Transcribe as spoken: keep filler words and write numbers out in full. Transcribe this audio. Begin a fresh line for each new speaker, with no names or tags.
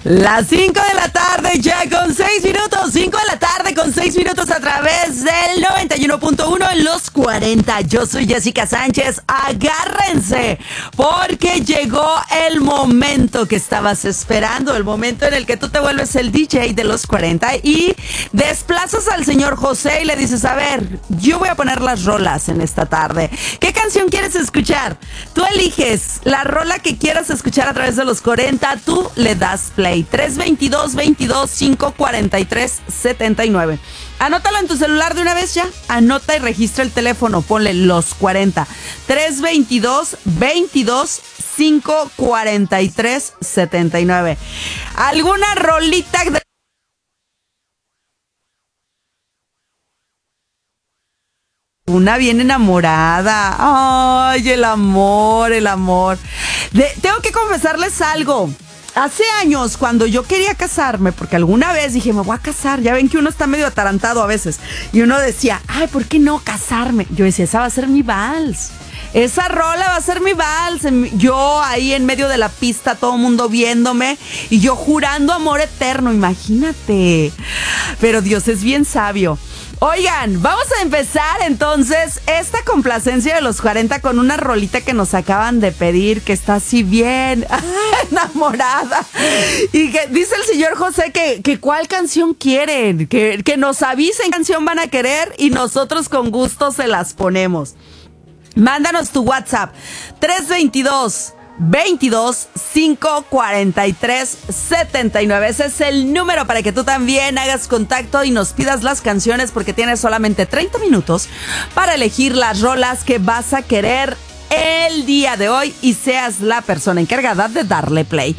Las cinco de la tarde ya con seis minutos. cinco de la tarde con seis minutos a través del noventa y uno punto uno en los cuarenta. Yo soy Jessica Sánchez. Agárrense, porque llegó el momento que estabas esperando. El momento en el que tú te vuelves el D J de los cuarenta y desplazas al señor José y le dices: a ver, yo voy a poner las rolas en esta tarde. ¿Qué canción quieres escuchar? Tú eliges la rola que quieras escuchar a través de los cuarenta. Tú le das play. tres veintidós, veintidós, cinco cuarenta y tres, setenta y nueve. Anótalo en tu celular de una vez ya. Anota y registra el teléfono. Ponle los cuarenta. tres veintidós, veintidós, cinco cuarenta y tres, setenta y nueve. ¿Alguna rolita de una bien enamorada? Ay, el amor, el amor. De, tengo que confesarles algo. Hace años, cuando yo quería casarme, porque alguna vez dije, me voy a casar. Ya ven que uno está medio atarantado a veces. Y uno decía, ay, ¿por qué no casarme? Yo decía, esa va a ser mi vals. Esa rola va a ser mi vals. Yo ahí en medio de la pista, todo el mundo viéndome. Y yo jurando amor eterno, imagínate. Pero Dios es bien sabio. Oigan, vamos a empezar entonces esta complacencia de los cuarenta con una rolita que nos acaban de pedir, que está así bien enamorada. Y que dice el señor José que, que cuál canción quieren, que, que nos avisen qué canción van a querer y nosotros con gusto se las ponemos. Mándanos tu WhatsApp tres veintidós, veintidós, cinco cuarenta y tres, setenta y nueve. Ese es el número para que tú también hagas contacto y nos pidas las canciones, porque tienes solamente treinta minutos para elegir las rolas que vas a querer el día de hoy y seas la persona encargada de darle play.